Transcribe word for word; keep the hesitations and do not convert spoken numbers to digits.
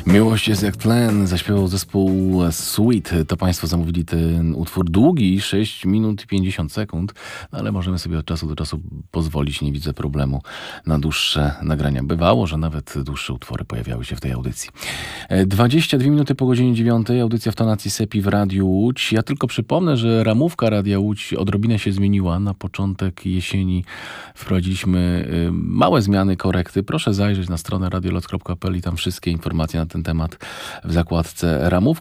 Miłość jest jak tlen, zaśpiewał zespół Sweet. To państwo zamówili ten utwór długi, sześć minut i pięćdziesiąt sekund, no ale możemy sobie od czasu do czasu pozwolić, nie widzę problemu na dłuższe nagrania. Bywało, że nawet dłuższe utwory pojawiały się w tej audycji. dwadzieścia dwie minuty po godzinie dziewiątej, audycja w tonacji Sepi w Radiu Łódź. Ja tylko przypomnę, że ramówka Radia Łódź odrobinę się zmieniła. Na początek jesieni wprowadziliśmy małe zmiany, korekty. Proszę zajrzeć na stronę radioloc kropka p l i tam wszystkie informacje na ten temat w zakładce ramówka.